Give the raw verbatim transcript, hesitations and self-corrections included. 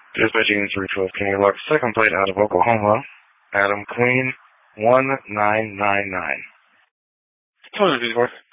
Dispatching three twelve King Luck, second plate out of Oklahoma, Adam Queen, one nine nine nine. What is it for?